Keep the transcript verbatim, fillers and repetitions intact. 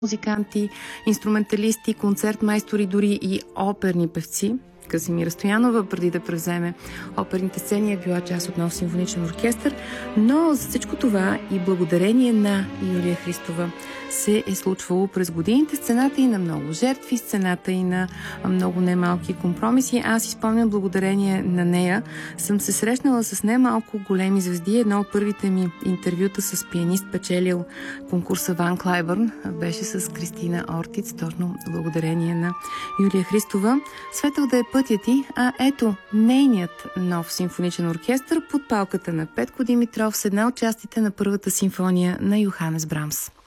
музиканти, инструменталисти, концертмайстори, дори и оперни певци. Красимира Стоянова, преди да превземе оперните сцени, е била част от нов симфоничен оркестър, но за всичко това и благодарение на Юлия Христова се е случвало през годините, сцената и на много жертви, сцената и на много немалки компромиси. Аз изпомням, благодарение на нея съм се срещнала с немалко големи звезди. Едно от първите ми интервюта с пианист, печелил конкурса Ван Клайбърн, беше с Кристина Ортиц, точно благодарение на Юлия Христова. Светъл да е пътя ти, а ето нейният нов симфоничен оркестър под палката на Петко Димитров с една от частите на първата симфония на Йоханес Брамс.